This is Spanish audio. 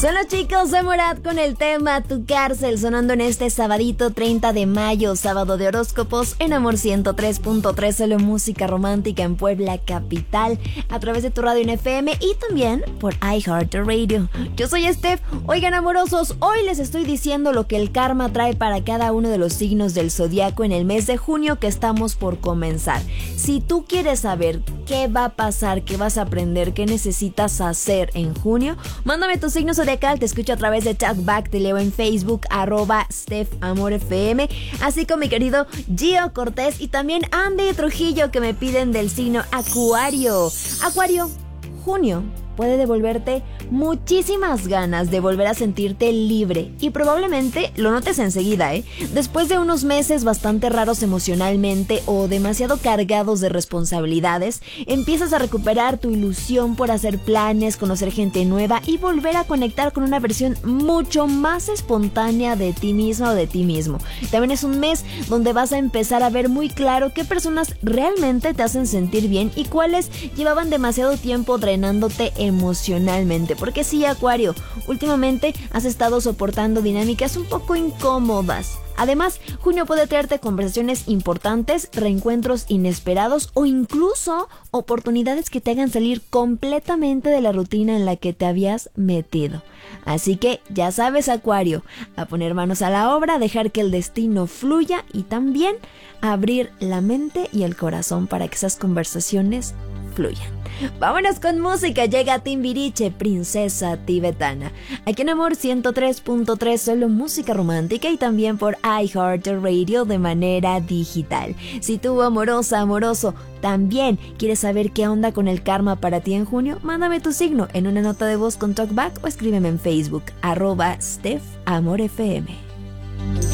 Son los chicos de Morat con el tema Tu Cárcel, sonando en este sabadito 30 de mayo, sábado de horóscopos, en Amor 103.3, solo música romántica en Puebla capital, a través de tu radio en FM y también por iHeartRadio. Yo soy Steph. Oigan, amorosos, hoy les estoy diciendo lo que el karma trae para cada uno de los signos del zodiaco en el mes de junio que estamos por comenzar. Si tú quieres saber qué va a pasar, qué vas a aprender, qué necesitas hacer en junio, mándame tu signo zodiacal, te escucho a través de Chatback, te leo en Facebook, @StephAmorFM, así como mi querido Gio Cortés y también Andy Trujillo, que me piden del signo Acuario. Acuario, junio puede devolverte muchísimas ganas de volver a sentirte libre y probablemente lo notes enseguida, Después de unos meses bastante raros emocionalmente o demasiado cargados de responsabilidades, empiezas a recuperar tu ilusión por hacer planes, conocer gente nueva y volver a conectar con una versión mucho más espontánea de ti misma o de ti mismo. También es un mes donde vas a empezar a ver muy claro qué personas realmente te hacen sentir bien y cuáles llevaban demasiado tiempo drenándote emocionalmente, porque sí, Acuario, últimamente has estado soportando dinámicas un poco incómodas. Además, junio puede traerte conversaciones importantes, reencuentros inesperados o incluso oportunidades que te hagan salir completamente de la rutina en la que te habías metido. Así que ya sabes, Acuario, a poner manos a la obra, dejar que el destino fluya y también abrir la mente y el corazón para que esas conversaciones fluyan. Vámonos con música, llega Timbiriche, Princesa Tibetana. Aquí en Amor 103.3, solo música romántica y también por iHeartRadio de manera digital. Si tú, amorosa, amoroso, también quieres saber qué onda con el karma para ti en junio, mándame tu signo en una nota de voz con TalkBack o escríbeme en Facebook, @StephAmorFM.